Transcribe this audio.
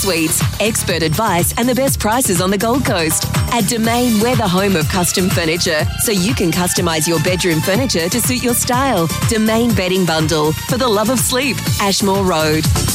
suites, expert advice and the best prices on the Gold Coast. At Domain, we're the home of custom furniture, so you can customise your bedroom furniture to suit your style. Domain Bedding Bundle, for the love of sleep, Ashmore Road.